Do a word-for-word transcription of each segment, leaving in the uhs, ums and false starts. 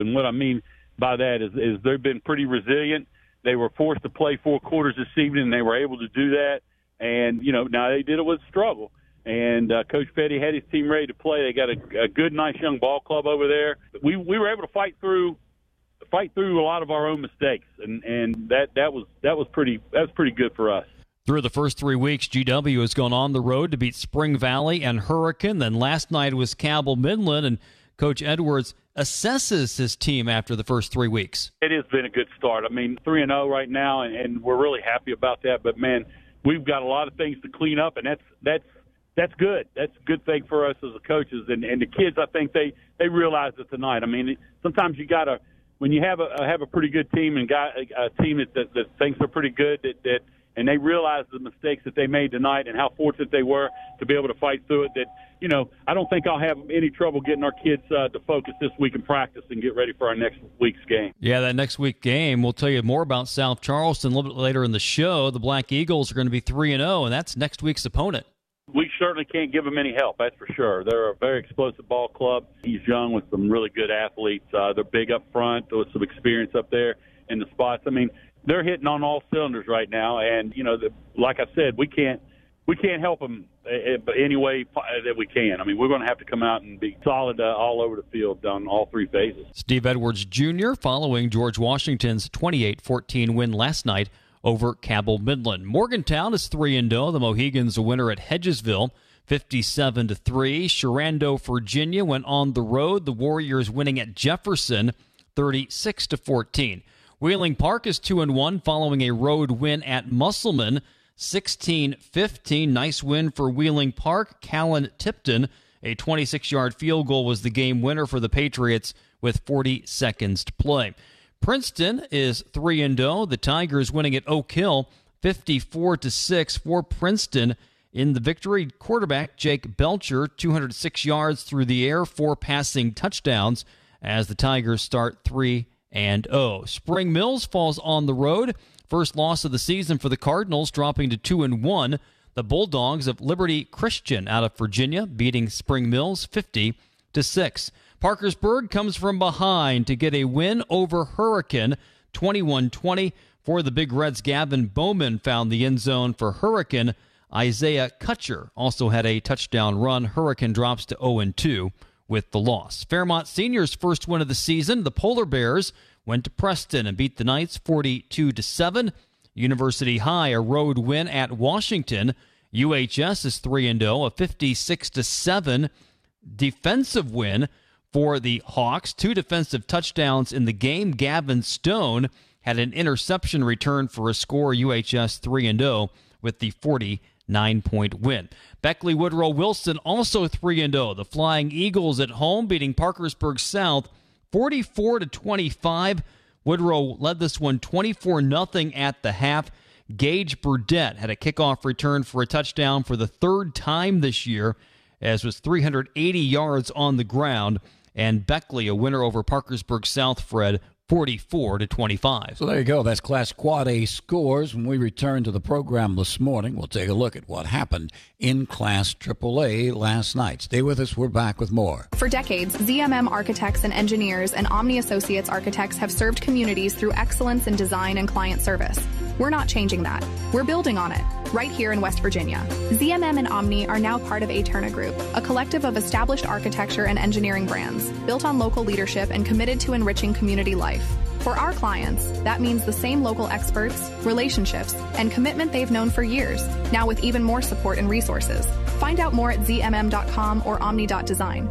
And what I mean by that is, is they've been pretty resilient. They were forced to play four quarters this evening, and they were able to do that. And, you know, now they did it with struggle. And uh, Coach Petty had his team ready to play. They got a, a good, nice young ball club over there. We we were able to fight through fight through a lot of our own mistakes, and, and that, that was that was pretty that was pretty good for us. Through the first three weeks, G W has gone on the road to beat Spring Valley and Hurricane. Then last night was Cabell Midland, and Coach Edwards assesses his team after the first three weeks. It has been a good start. I mean, three and oh right now, and, and we're really happy about that. But, man, we've got a lot of things to clean up, and that's that's that's good. That's a good thing for us as the coaches. And, and the kids, I think they, they realize it tonight. I mean, sometimes you got to, when you have a have a pretty good team and got a, a team that, that, that thinks they're pretty good, that, that and they realize the mistakes that they made tonight and how fortunate they were to be able to fight through it, that, you know, I don't think I'll have any trouble getting our kids uh, to focus this week in practice and get ready for our next week's game. Yeah, that next week game, we'll tell you more about South Charleston a little bit later in the show. The Black Eagles are going to be three and oh, and that's next week's opponent. We certainly can't give them any help, that's for sure. They're a very explosive ball club. He's young with some really good athletes. Uh, they're big up front with some experience up there in the spots. I mean, they're hitting on all cylinders right now, and you know, the, like I said, we can't we can't help them any way that we can. I mean, we're going to have to come out and be solid uh, all over the field on all three phases. Steve Edwards Junior following George Washington's twenty-eight fourteen win last night over Cabell Midland. Morgantown is three and oh. The Mohegans a winner at Hedgesville, fifty-seven to three. Shenandoah, Virginia went on the road. The Warriors winning at Jefferson, thirty-six to fourteen. Wheeling Park is two and one following a road win at Musselman, sixteen fifteen. Nice win for Wheeling Park. Callan Tipton, a twenty-six-yard field goal, was the game winner for the Patriots with forty seconds to play. Princeton is three and oh. The Tigers winning at Oak Hill, fifty-four to six for Princeton. In the victory, quarterback Jake Belcher, two hundred six yards through the air, four passing touchdowns as the Tigers start three and oh. Spring Mills falls on the road. First loss of the season for the Cardinals, dropping to two and one. The Bulldogs of Liberty Christian out of Virginia beating Spring Mills fifty to six. Parkersburg comes from behind to get a win over Hurricane, twenty-one twenty. For the Big Reds, Gavin Bowman found the end zone for Hurricane. Isaiah Kutcher also had a touchdown run. Hurricane drops to oh and two with the loss. Fairmont Senior's first win of the season. The Polar Bears went to Preston and beat the Knights forty-two to seven. University High, a road win at Washington. U H S is three and oh, a fifty-six to seven defensive win for the Hawks. Two defensive touchdowns in the game. Gavin Stone had an interception return for a score. U H S three and oh with the forty-nine point win. Beckley Woodrow Wilson also three and oh. The Flying Eagles at home beating Parkersburg South forty-four to twenty-five. Woodrow led this one twenty-four nothing at the half. Gage Burdett had a kickoff return for a touchdown for the third time this year, as was three hundred eighty yards on the ground. And Beckley, a winner over Parkersburg South, Fred, forty-four to twenty-five. So there you go. That's Class Quad A scores. When we return to the program this morning, we'll take a look at what happened in Class triple A last night. Stay with us. We're back with more. For decades, Z M M Architects and Engineers and Omni Associates Architects have served communities through excellence in design and client service. We're not changing that. We're building on it, right here in West Virginia. Z M M and Omni are now part of Aeterna Group, a collective of established architecture and engineering brands, built on local leadership and committed to enriching community life. For our clients, that means the same local experts, relationships, and commitment they've known for years, now with even more support and resources. Find out more at z m m dot com or omni dot design.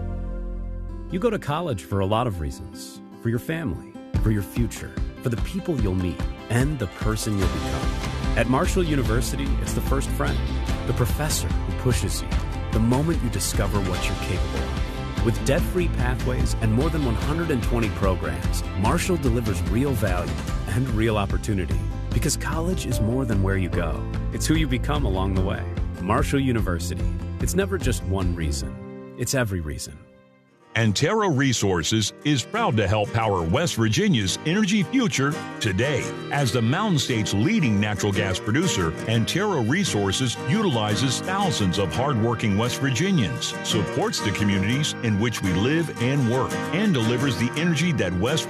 You go to college for a lot of reasons. For your family, for your future, for the people you'll meet, and the person you'll become. At Marshall University, it's the first friend, the professor who pushes you, the moment you discover what you're capable of. With debt-free pathways and more than one hundred twenty programs, Marshall delivers real value and real opportunity. Because college is more than where you go. It's who you become along the way. Marshall University. It's never just one reason. It's every reason. Antero Resources is proud to help power West Virginia's energy future today. As the Mountain State's leading natural gas producer, Antero Resources utilizes thousands of hardworking West Virginians, supports the communities in which we live and work, and delivers the energy that West